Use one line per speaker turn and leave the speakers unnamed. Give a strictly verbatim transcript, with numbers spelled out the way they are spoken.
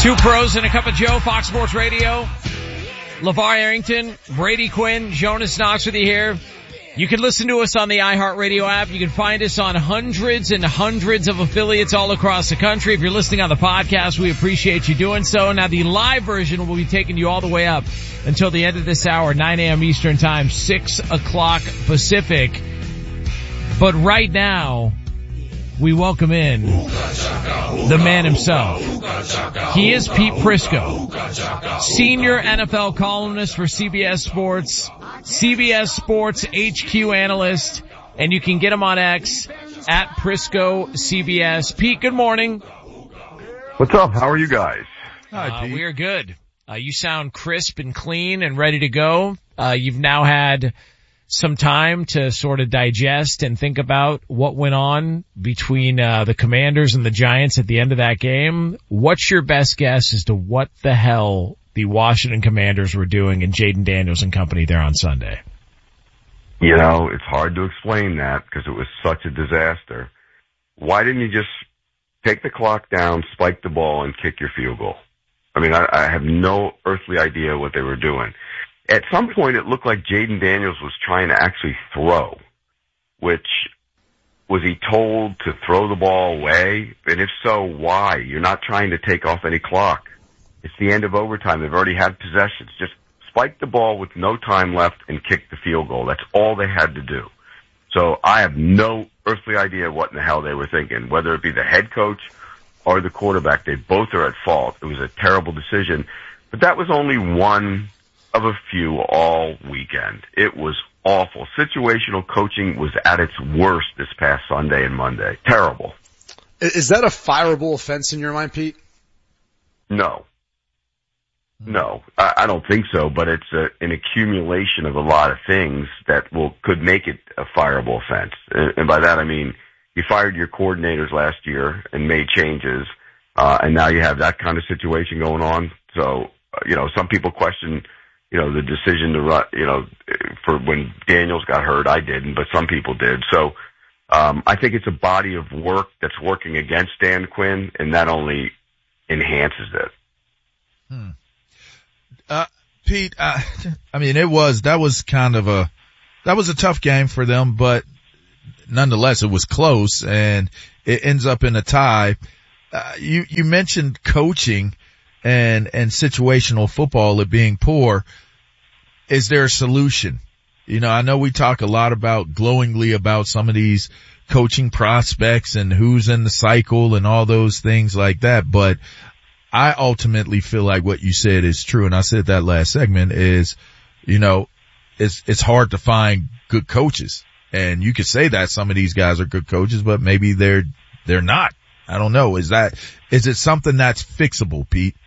Two pros and a cup of Joe, Fox Sports Radio. LeVar Arrington, Brady Quinn, Jonas Knox with you here. You can listen to us on the iHeartRadio app. You can find us on hundreds and hundreds of affiliates all across the country. If you're listening on the podcast, we appreciate you doing so. Now, the live version will be taking you all the way up until the end of this hour, nine a.m. Eastern Time, six o'clock Pacific. But right now, we welcome in the man himself. He is Pete Prisco, senior N F L columnist for C B S Sports, C B S Sports H Q analyst, and you can get him on X at Prisco C B S. Pete, good morning.
What's up? How are you guys?
Uh, we are good. Uh, you sound crisp and clean and ready to go. Uh, you've now had some time to sort of digest and think about what went on between uh, the Commanders and the Giants at the end of that game. What's your best guess as to what the hell the Washington Commanders were doing and Jaden Daniels and company there on Sunday?
You know, it's hard to explain that because it was such a disaster. Why didn't you just take the clock down, spike the ball, and kick your field goal? I mean, I, I have no earthly idea what they were doing. At some point, it looked like Jaden Daniels was trying to actually throw, which was he told to throw the ball away? And if so, why? You're not trying to take off any clock. It's the end of overtime. They've already had possessions. Just spike the ball with no time left and kick the field goal. That's all they had to do. So I have no earthly idea what in the hell they were thinking, whether it be the head coach or the quarterback. They both are at fault. It was a terrible decision. But that was only one of a few all weekend. It was awful. Situational coaching was at its worst this past Sunday and Monday. Terrible.
Is that a fireable offense in your mind, Pete?
No. No, I, I don't think so, but it's a, an accumulation of a lot of things that will could make it a fireable offense. And, and by that I mean you fired your coordinators last year and made changes, uh, and now you have that kind of situation going on. So, uh, you know, some people question you know, the decision to run, you know, for when Daniels got hurt, I didn't, but some people did. So, um, I think it's a body of work that's working against Dan Quinn, and that only enhances it.
Hmm. Uh, Pete, uh, I mean, it was, that was kind of a, that was a tough game for them, but nonetheless, it was close and it ends up in a tie. Uh, you, you mentioned coaching and, and situational football, it being poor. Is there a solution? You know, I know we talk a lot about glowingly about some of these coaching prospects and who's in the cycle and all those things like that, but I ultimately feel like what you said is true. And I said that last segment is, you know, it's, it's hard to find good coaches. And you could say that some of these guys are good coaches, but maybe they're, they're not. I don't know. Is that, is it something that's fixable, Pete?